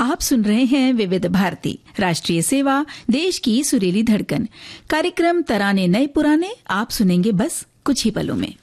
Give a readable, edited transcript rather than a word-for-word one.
आप सुन रहे हैं विविध भारती राष्ट्रीय सेवा, देश की सुरीली धड़कन। कार्यक्रम तराने नए पुराने आप सुनेंगे बस कुछ ही पलों में।